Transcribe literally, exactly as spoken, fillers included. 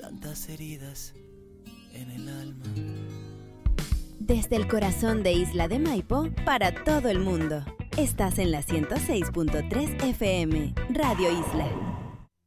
tantas heridas en el alma. Desde el corazón de Isla de Maipo, para todo el mundo. Estás en la ciento seis punto tres F M, Radio Isla.